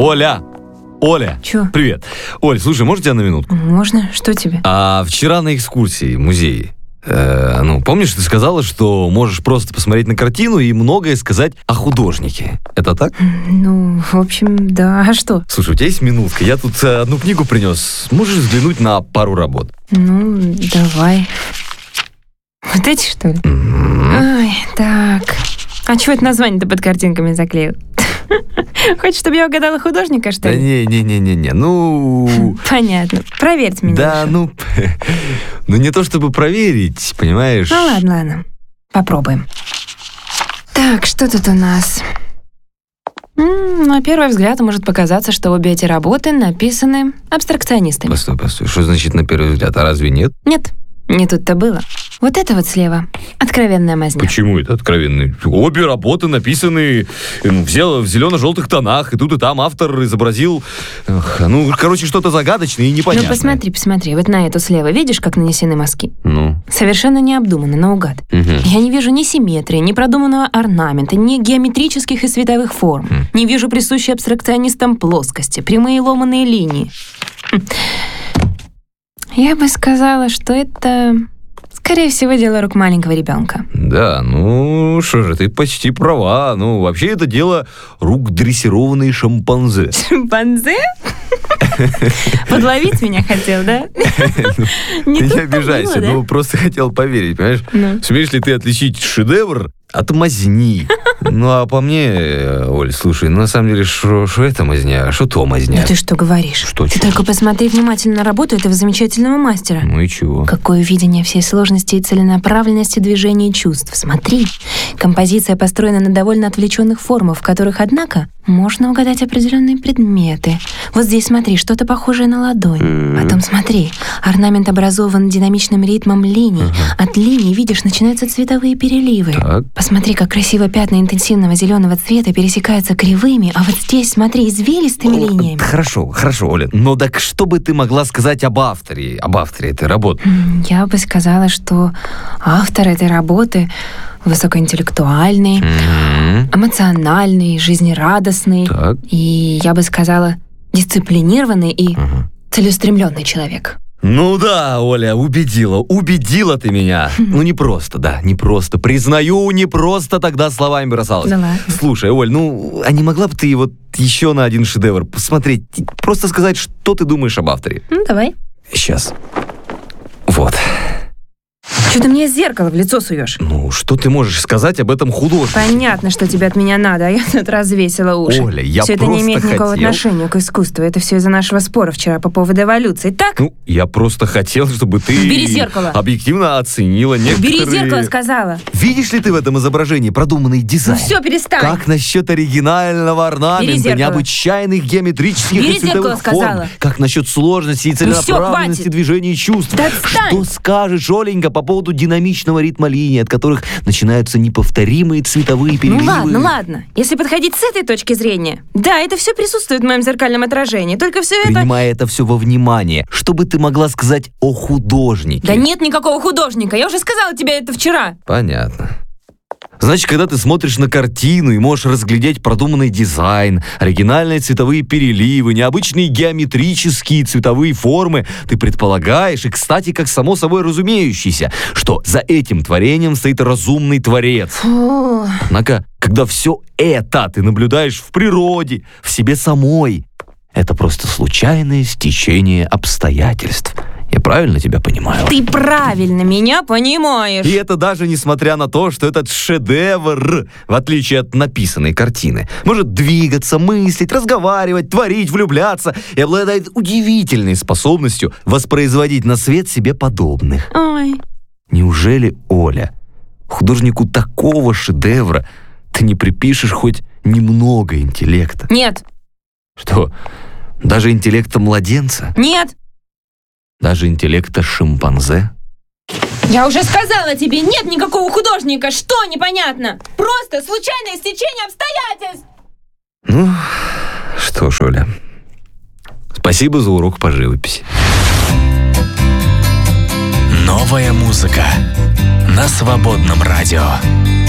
Оля! Чё? Привет. Оль, слушай, можно тебя на минутку? Можно? Что тебе? Вчера на экскурсии в музее, помнишь, ты сказала, что можешь просто посмотреть на картину и многое сказать о художнике. Это так? В общем, да. А что? Слушай, у тебя есть минутка? Я тут одну книгу принес. Можешь взглянуть на пару работ? Давай. Вот эти, что ли? Ой, так. А чего это название-то под картинками заклеил? Хочешь, чтобы я угадала художника, что ли? Да не-не-не-не, Понятно. Проверьте меня. Да, не то чтобы проверить, понимаешь? Ладно. Попробуем. Так, что тут у нас? На первый взгляд может показаться, что обе эти работы написаны абстракционистами. Постой. Что значит на первый взгляд? А разве нет? Нет, не тут-то было. Вот это вот слева. Откровенная мазня. Почему это откровенный? Обе работы написаны в зелено-желтых тонах, и тут и там автор изобразил, что-то загадочное и непонятное. Посмотри, вот на эту слева. Видишь, как нанесены мазки? Совершенно необдуманно, наугад. Я не вижу ни симметрии, ни продуманного орнамента, ни геометрических и световых форм. Не вижу присущей абстракционистам плоскости, прямые ломаные линии. Я бы сказала, что это, скорее всего, дело рук маленького ребенка. Да, что же, ты почти права. Вообще это дело рук дрессированной шимпанзе. Шимпанзе? Подловить меня хотел, да? Не обижайся, просто хотел поверить, понимаешь? Сумеешь ли ты отличить шедевр от мазни? А по мне, Оль, слушай, на самом деле, что это мазня, а что то мазня? Да ты что говоришь? Ты только посмотри внимательно на работу этого замечательного мастера. И чего? Какое видение всей сложности и целенаправленности движений и чувств. Смотри, композиция построена на довольно отвлеченных формах, в которых, однако, можно угадать определенные предметы. Вот здесь смотри, что-то похожее на ладонь. Потом смотри, орнамент образован динамичным ритмом линий. От линий, видишь, начинаются цветовые переливы. Так. Посмотри, как красиво пятна интенсивного зеленого цвета пересекаются кривыми, а вот здесь, смотри, извилистыми линиями. Хорошо, Оля. Так что бы ты могла сказать об авторе этой работы? Я бы сказала, что автор этой работы высокоинтеллектуальный, эмоциональный, жизнерадостный. Так. И, я бы сказала, дисциплинированный и целеустремленный человек. Да, Оля, убедила ты меня. Не просто. Признаю, не просто тогда словами бросалась. Да ладно. Слушай, Оль, а не могла бы ты еще на один шедевр посмотреть, просто сказать, что ты думаешь об авторе? Давай. Сейчас. Вот. Что ты мне зеркало в лицо суешь? Что ты можешь сказать об этом художнике? Понятно, что тебе от меня надо, а я тут развесила уши. Оля, я все это просто не имеет никакого хотел... отношения к искусству. Это все из-за нашего спора вчера по поводу эволюции, так? Я просто хотел, чтобы ты... Бери зеркало. Объективно оценила некоторые... Бери зеркало, сказала. Видишь ли ты в этом изображении продуманный дизайн? Все, перестань. Как насчет оригинального орнамента, необычайных геометрических и цветовых форм? Как насчет сложности и целенаправленности движений и чувств? Да отстань. Что скажешь, Оленька, по поводу динамичного ритма линий, от которых начинаются неповторимые цветовые переливы? Ладно. Если подходить с этой точки зрения, да, это все присутствует в моем зеркальном отражении. Только все это... Принимая это все во внимание, что бы ты могла сказать о художнике? Да нет никакого художника. Я уже сказала тебе это вчера. Понятно. Значит, когда ты смотришь на картину и можешь разглядеть продуманный дизайн, оригинальные цветовые переливы, необычные геометрические цветовые формы, ты предполагаешь, и, кстати, как само собой разумеющийся, что за этим творением стоит разумный творец. Однако, когда все это ты наблюдаешь в природе, в себе самой, это просто случайное стечение обстоятельств. Я правильно тебя понимаю? Ты правильно меня понимаешь. И это даже несмотря на то, что этот шедевр, в отличие от написанной картины, может двигаться, мыслить, разговаривать, творить, влюбляться и обладает удивительной способностью воспроизводить на свет себе подобных. Ой. Неужели, Оля, художнику такого шедевра ты не припишешь хоть немного интеллекта? Нет. Что, даже интеллекта младенца? Нет. Даже интеллекта шимпанзе? Я уже сказала тебе, нет никакого художника. Что непонятно? Просто случайное стечение обстоятельств. Что ж, Оля, спасибо за урок по живописи. Новая музыка на Свободном радио.